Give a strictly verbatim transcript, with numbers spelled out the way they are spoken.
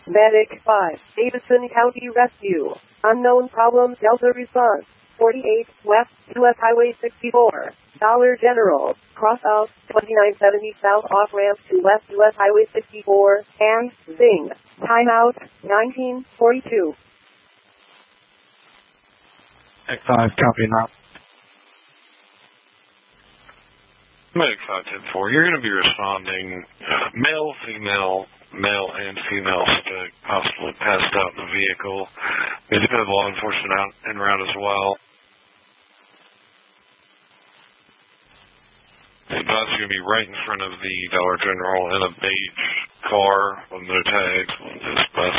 Medic five, Davidson County Rescue. Unknown problem, Delta response. forty-eight, West, U S Highway sixty-four. Dollar General, cross out, twenty-nine seventy South off-ramp to West U S Highway sixty-four, and Zing. Timeout, nineteen forty-two. Medic five, copy now. Medic five ten four, you're going to be responding uh, male, female, male and female stick, possibly passed out in the vehicle. We do have law enforcement out and around as well. The advisor is going to be right in front of the Dollar General in a beige car with no tags. We'll just bus